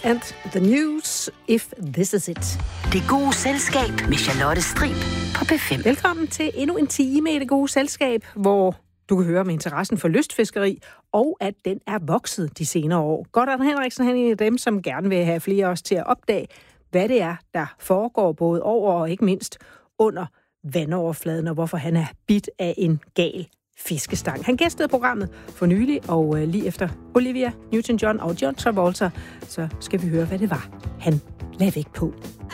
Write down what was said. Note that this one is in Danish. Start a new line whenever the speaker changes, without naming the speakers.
and the news, if this is it.
Det gode selskab med Charlotte Strib på P5.
Velkommen til endnu en time i Det gode selskab, hvor du kan høre om interessen for lystfiskeri, og at den er vokset de senere år. Gordon Henriksen, han er en af dem, som gerne vil have flere af os til at opdage, hvad det er, der foregår både over og ikke mindst under vandoverfladen, og hvorfor han er bidt af en gal fiskestang. Han gæstede programmet for nylig, og lige efter Olivia Newton-John og John Travolta, så skal vi høre, hvad det var, han lagde vægt på.